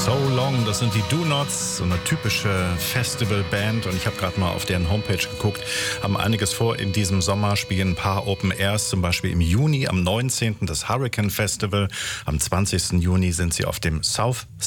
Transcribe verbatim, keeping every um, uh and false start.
So Long, das sind die Do Nots, so eine typische Festivalband, und ich habe gerade mal auf deren Homepage geguckt, haben einiges vor in diesem Sommer, spielen ein paar Open Airs, zum Beispiel im Juni, am neunzehnten das Hurricane Festival, am zwanzigsten Juni sind sie auf dem South